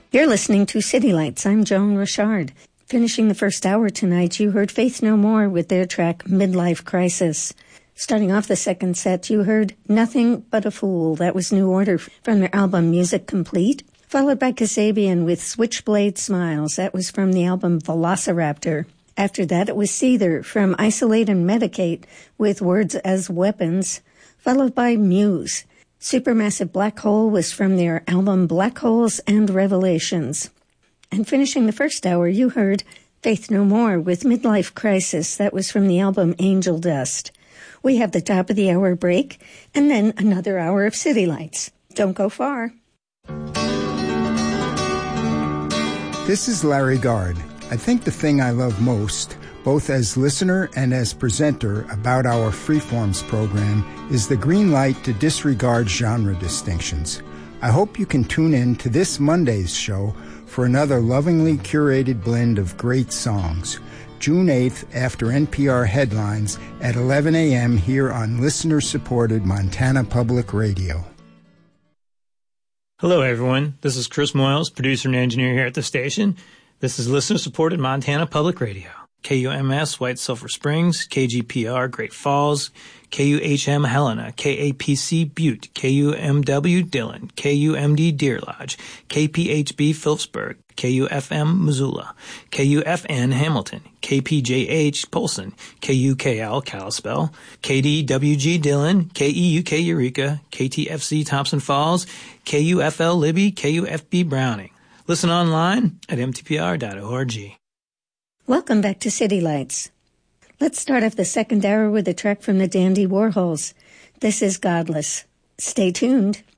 You're listening to City Lights. I'm Joan Richard. Finishing the first hour tonight, you heard Faith No More with their track Midlife Crisis. Starting off the second set, you heard Nothing But a Fool. That was New Order from their album Music Complete. Followed by Kasabian with Switchblade Smiles. That was from the album Velociraptor. After that, it was Seether from Isolate and Medicate with Words as Weapons. Followed by Muse. Supermassive Black Hole was from their album Black Holes and Revelations. And finishing the first hour, you heard Faith No More with Midlife Crisis. That was from the album Angel Dust. We have the top of the hour break, and then another hour of City Lights. Don't go far. This is Larry Gard. I think the thing I love most, both as listener and as presenter, about our Freeforms program is the green light to disregard genre distinctions. I hope you can tune in to this Monday's show for another lovingly curated blend of great songs. June 8th after NPR headlines at 11 a.m. here on listener-supported Montana Public Radio. Hello, everyone. This is Chris Moyles, producer and engineer here at the station. This is listener-supported Montana Public Radio. KUMS, White Sulphur Springs, KGPR, Great Falls, KUHM, Helena, KAPC, Butte, KUMW, Dillon, KUMD, Deer Lodge, KPHB, Phillipsburg, KUFM, Missoula, KUFN, Hamilton, KPJH, Polson, KUKL, Kalispell, KDWG, Dillon, KEUK, Eureka, KTFC, Thompson Falls, KUFL, Libby, KUFB, Browning. Listen online at mtpr.org. Welcome back to City Lights. Let's start off the second hour with a track from the Dandy Warhols. This is Godless. Stay tuned.